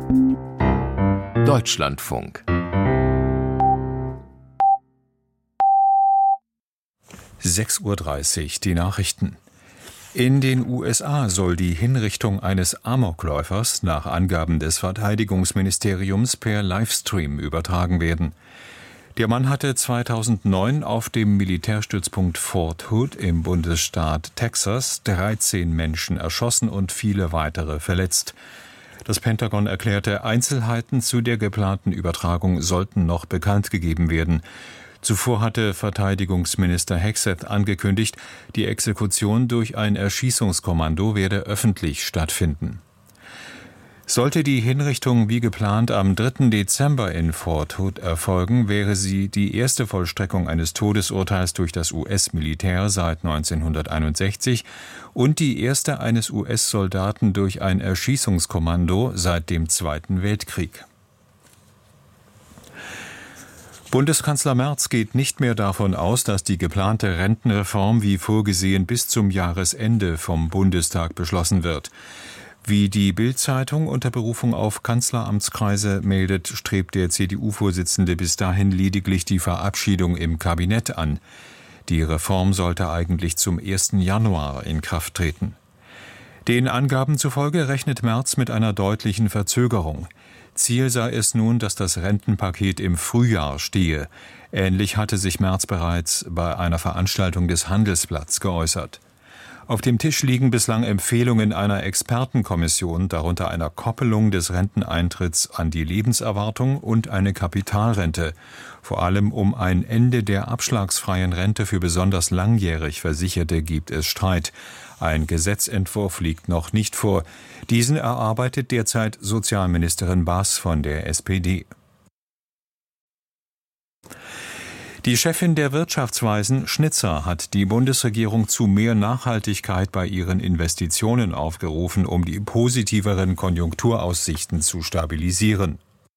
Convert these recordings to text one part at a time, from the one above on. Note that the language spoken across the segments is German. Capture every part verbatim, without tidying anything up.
Deutschlandfunk. sechs Uhr dreißig, die Nachrichten. In den U S A soll die Hinrichtung eines Amokläufers nach Angaben des Verteidigungsministeriums per Livestream übertragen werden. Der Mann hatte zweitausendneun auf dem Militärstützpunkt Fort Hood im Bundesstaat Texas dreizehn Menschen erschossen und viele weitere verletzt. Das Pentagon erklärte, Einzelheiten zu der geplanten Übertragung sollten noch bekannt gegeben werden. Zuvor hatte Verteidigungsminister Hegseth angekündigt, die Exekution durch ein Erschießungskommando werde öffentlich stattfinden. Sollte die Hinrichtung wie geplant am dritten Dezember in Fort Hood erfolgen, wäre sie die erste Vollstreckung eines Todesurteils durch das U S-Militär seit neunzehnhunderteinundsechzig und die erste eines U S-Soldaten durch ein Erschießungskommando seit dem Zweiten Weltkrieg. Bundeskanzler Merz geht nicht mehr davon aus, dass die geplante Rentenreform wie vorgesehen bis zum Jahresende vom Bundestag beschlossen wird. Wie die Bild-Zeitung unter Berufung auf Kanzleramtskreise meldet, strebt der C D U-Vorsitzende bis dahin lediglich die Verabschiedung im Kabinett an. Die Reform sollte eigentlich zum ersten Januar in Kraft treten. Den Angaben zufolge rechnet Merz mit einer deutlichen Verzögerung. Ziel sei es nun, dass das Rentenpaket im Frühjahr stehe. Ähnlich hatte sich Merz bereits bei einer Veranstaltung des Handelsblatts geäußert. Auf dem Tisch liegen bislang Empfehlungen einer Expertenkommission, darunter einer Koppelung des Renteneintritts an die Lebenserwartung und eine Kapitalrente. Vor allem um ein Ende der abschlagsfreien Rente für besonders langjährig Versicherte gibt es Streit. Ein Gesetzentwurf liegt noch nicht vor. Diesen erarbeitet derzeit Sozialministerin Baas von der S P D. Die Chefin der Wirtschaftsweisen, Schnitzer, hat die Bundesregierung zu mehr Nachhaltigkeit bei ihren Investitionen aufgerufen, um die positiveren Konjunkturaussichten zu stabilisieren.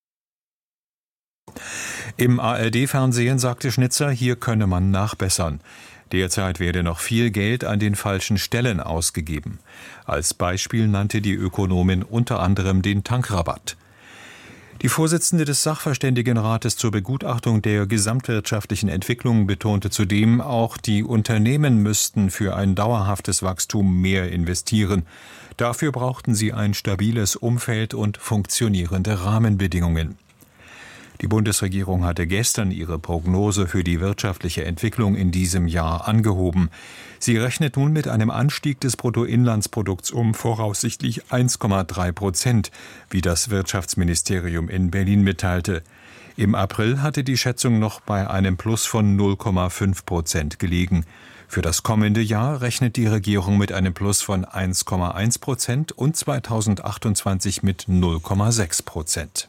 Im A R D-Fernsehen sagte Schnitzer, hier könne man nachbessern. Derzeit werde noch viel Geld an den falschen Stellen ausgegeben. Als Beispiel nannte die Ökonomin unter anderem den Tankrabatt. Die Vorsitzende des Sachverständigenrates zur Begutachtung der gesamtwirtschaftlichen Entwicklung betonte zudem, auch die Unternehmen müssten für ein dauerhaftes Wachstum mehr investieren. Dafür brauchten sie ein stabiles Umfeld und funktionierende Rahmenbedingungen. Die Bundesregierung hatte gestern ihre Prognose für die wirtschaftliche Entwicklung in diesem Jahr angehoben. Sie rechnet nun mit einem Anstieg des Bruttoinlandsprodukts um voraussichtlich eins Komma drei Prozent, wie das Wirtschaftsministerium in Berlin mitteilte. Im April hatte die Schätzung noch bei einem Plus von null Komma fünf Prozent gelegen. Für das kommende Jahr rechnet die Regierung mit einem Plus von eins Komma eins Prozent und zweitausendachtundzwanzig mit null Komma sechs Prozent.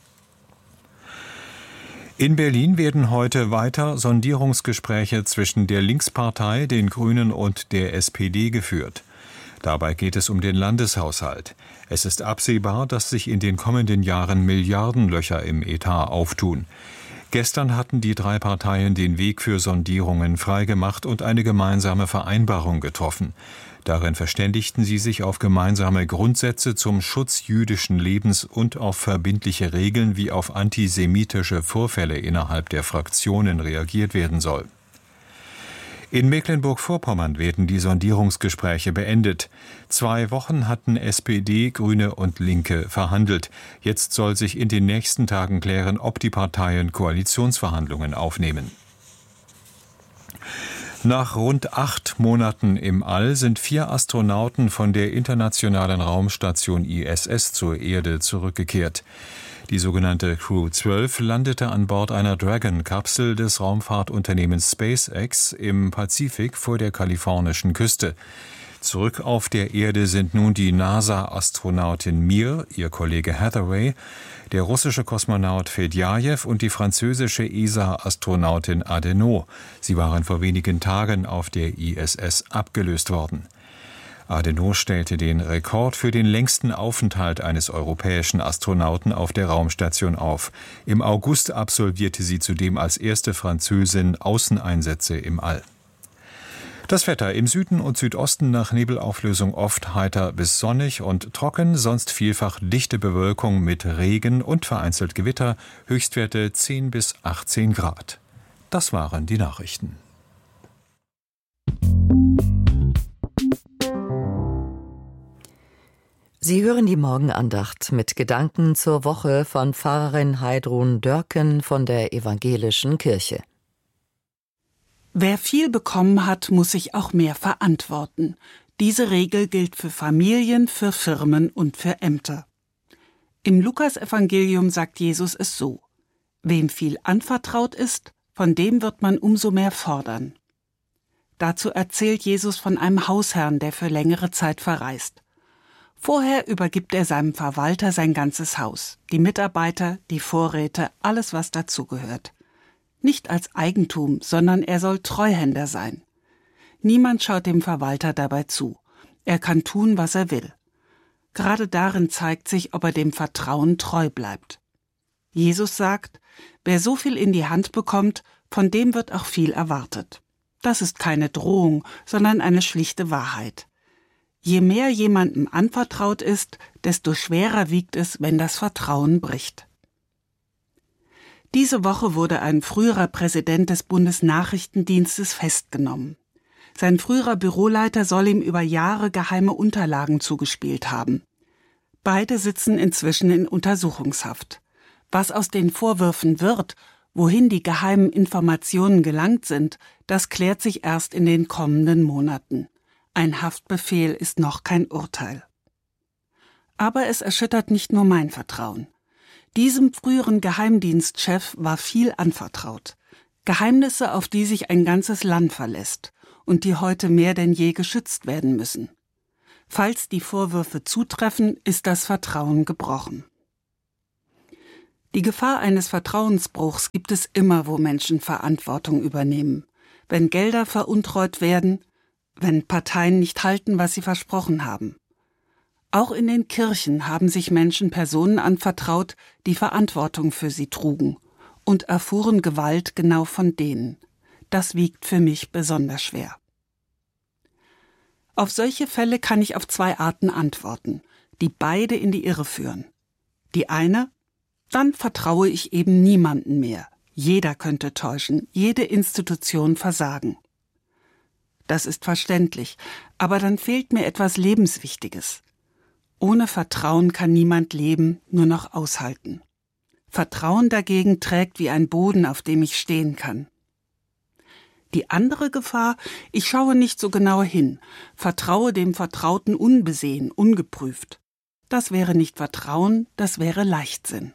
In Berlin werden heute weiter Sondierungsgespräche zwischen der Linkspartei, den Grünen und der S P D geführt. Dabei geht es um den Landeshaushalt. Es ist absehbar, dass sich in den kommenden Jahren Milliardenlöcher im Etat auftun. Gestern hatten die drei Parteien den Weg für Sondierungen freigemacht und eine gemeinsame Vereinbarung getroffen. Darin verständigten sie sich auf gemeinsame Grundsätze zum Schutz jüdischen Lebens und auf verbindliche Regeln, wie auf antisemitische Vorfälle innerhalb der Fraktionen reagiert werden soll. In Mecklenburg-Vorpommern werden die Sondierungsgespräche beendet. Zwei Wochen hatten S P D, Grüne und Linke verhandelt. Jetzt soll sich in den nächsten Tagen klären, ob die Parteien Koalitionsverhandlungen aufnehmen. Nach rund acht Monaten im All sind vier Astronauten von der internationalen Raumstation I S S zur Erde zurückgekehrt. Die sogenannte Crew zwölf landete an Bord einer Dragon-Kapsel des Raumfahrtunternehmens SpaceX im Pazifik vor der kalifornischen Küste. Zurück auf der Erde sind nun die NASA-Astronautin Mir, ihr Kollege Hathaway, der russische Kosmonaut Fedjajew und die französische E S A-Astronautin Adenau. Sie waren vor wenigen Tagen auf der I S S abgelöst worden. Adenau stellte den Rekord für den längsten Aufenthalt eines europäischen Astronauten auf der Raumstation auf. Im August absolvierte sie zudem als erste Französin Außeneinsätze im All. Das Wetter: im Süden und Südosten nach Nebelauflösung oft heiter bis sonnig und trocken, sonst vielfach dichte Bewölkung mit Regen und vereinzelt Gewitter, Höchstwerte zehn bis achtzehn Grad. Das waren die Nachrichten. Sie hören die Morgenandacht mit Gedanken zur Woche von Pfarrerin Heidrun Dörken von der Evangelischen Kirche. Wer viel bekommen hat, muss sich auch mehr verantworten. Diese Regel gilt für Familien, für Firmen und für Ämter. Im Lukasevangelium sagt Jesus es so: Wem viel anvertraut ist, von dem wird man umso mehr fordern. Dazu erzählt Jesus von einem Hausherrn, der für längere Zeit verreist. Vorher übergibt er seinem Verwalter sein ganzes Haus, die Mitarbeiter, die Vorräte, alles, was dazugehört. Nicht als Eigentum, sondern er soll Treuhänder sein. Niemand schaut dem Verwalter dabei zu. Er kann tun, was er will. Gerade darin zeigt sich, ob er dem Vertrauen treu bleibt. Jesus sagt, wer so viel in die Hand bekommt, von dem wird auch viel erwartet. Das ist keine Drohung, sondern eine schlichte Wahrheit. Je mehr jemandem anvertraut ist, desto schwerer wiegt es, wenn das Vertrauen bricht. Diese Woche wurde ein früherer Präsident des Bundesnachrichtendienstes festgenommen. Sein früherer Büroleiter soll ihm über Jahre geheime Unterlagen zugespielt haben. Beide sitzen inzwischen in Untersuchungshaft. Was aus den Vorwürfen wird, wohin die geheimen Informationen gelangt sind, das klärt sich erst in den kommenden Monaten. Ein Haftbefehl ist noch kein Urteil. Aber es erschüttert nicht nur mein Vertrauen. Diesem früheren Geheimdienstchef war viel anvertraut. Geheimnisse, auf die sich ein ganzes Land verlässt und die heute mehr denn je geschützt werden müssen. Falls die Vorwürfe zutreffen, ist das Vertrauen gebrochen. Die Gefahr eines Vertrauensbruchs gibt es immer, wo Menschen Verantwortung übernehmen. Wenn Gelder veruntreut werden, wenn Parteien nicht halten, was sie versprochen haben. Auch in den Kirchen haben sich Menschen Personen anvertraut, die Verantwortung für sie trugen und erfuhren Gewalt genau von denen. Das wiegt für mich besonders schwer. Auf solche Fälle kann ich auf zwei Arten antworten, die beide in die Irre führen. Die eine: Dann vertraue ich eben niemanden mehr. Jeder könnte täuschen, jede Institution versagen. Das ist verständlich, aber dann fehlt mir etwas Lebenswichtiges. Ohne Vertrauen kann niemand leben, nur noch aushalten. Vertrauen dagegen trägt wie ein Boden, auf dem ich stehen kann. Die andere Gefahr: Ich schaue nicht so genau hin, vertraue dem Vertrauten unbesehen, ungeprüft. Das wäre nicht Vertrauen, das wäre Leichtsinn.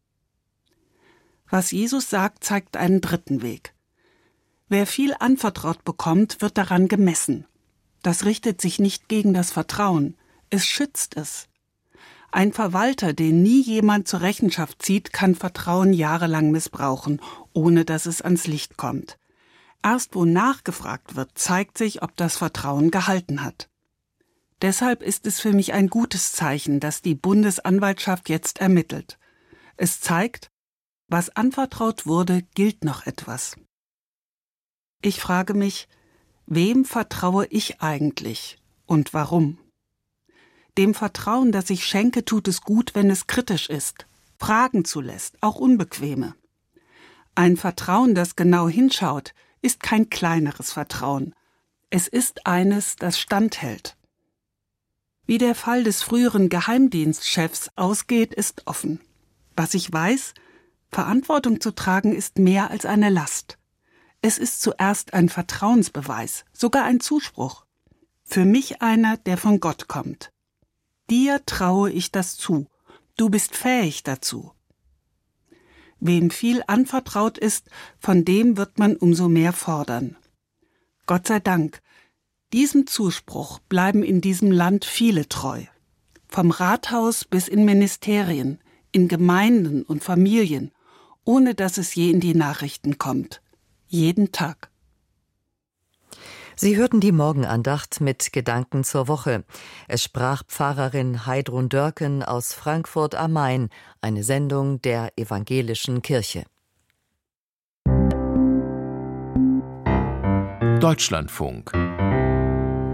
Was Jesus sagt, zeigt einen dritten Weg. Wer viel anvertraut bekommt, wird daran gemessen. Das richtet sich nicht gegen das Vertrauen. Es schützt es. Ein Verwalter, den nie jemand zur Rechenschaft zieht, kann Vertrauen jahrelang missbrauchen, ohne dass es ans Licht kommt. Erst wo nachgefragt wird, zeigt sich, ob das Vertrauen gehalten hat. Deshalb ist es für mich ein gutes Zeichen, dass die Bundesanwaltschaft jetzt ermittelt. Es zeigt, was anvertraut wurde, gilt noch etwas. Ich frage mich, wem vertraue ich eigentlich und warum? Dem Vertrauen, das ich schenke, tut es gut, wenn es kritisch ist, Fragen zulässt, auch unbequeme. Ein Vertrauen, das genau hinschaut, ist kein kleineres Vertrauen. Es ist eines, das standhält. Wie der Fall des früheren Geheimdienstchefs ausgeht, ist offen. Was ich weiß: Verantwortung zu tragen ist mehr als eine Last. Es ist zuerst ein Vertrauensbeweis, sogar ein Zuspruch. Für mich einer, der von Gott kommt. Dir traue ich das zu. Du bist fähig dazu. Wem viel anvertraut ist, von dem wird man umso mehr fordern. Gott sei Dank, diesem Zuspruch bleiben in diesem Land viele treu. Vom Rathaus bis in Ministerien, in Gemeinden und Familien, ohne dass es je in die Nachrichten kommt. Jeden Tag. Sie hörten die Morgenandacht mit Gedanken zur Woche. Es sprach Pfarrerin Heidrun Dörken aus Frankfurt am Main, eine Sendung der Evangelischen Kirche. Deutschlandfunk.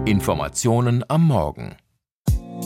Informationen am Morgen.